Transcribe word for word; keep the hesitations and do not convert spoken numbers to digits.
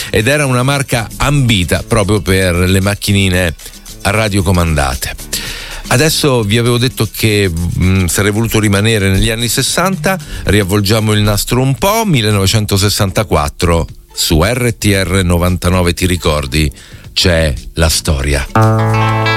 ed era una marca ambita proprio per le macchinine radiocomandate. Adesso vi avevo detto che mh, sarei voluto rimanere negli anni sessanta, riavvolgiamo il nastro un po'. millenovecentosessantaquattro, su R T R novantanove, ti ricordi? C'è la storia.